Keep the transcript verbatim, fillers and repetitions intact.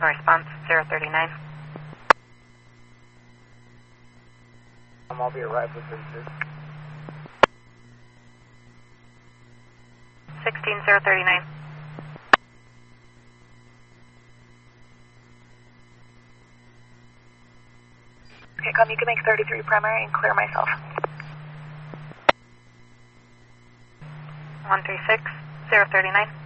Response zero thirty-nine. I'll be arrived with thirty-two. sixteen zero thirty-nine. Okay, come, you can make thirty-three primary and clear myself. one three six zero thirty-nine.